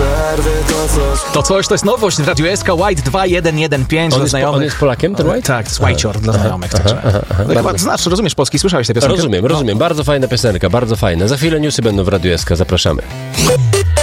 przerwie to coś To jest nowość w Radiu SK, White 2115 dla znajomych. On jest Polakiem, ten White? Tak, to jest Whitecior dla znajomych. Chyba znasz, rozumiesz polski, słyszałeś tę piosenkę? Rozumiem. Bardzo fajna piosenka, bardzo fajna. Za chwilę newsy będą w Radiu SK, zapraszamy.